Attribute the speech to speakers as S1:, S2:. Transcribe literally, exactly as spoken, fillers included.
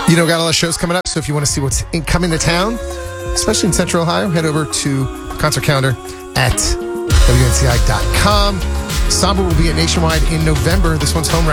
S1: You know, got a lot of shows coming up, so if you want to see what's in, coming to town, especially in Central Ohio, head over to concert calendar at W N C I dot com. Samba will be at Nationwide in November. This one's home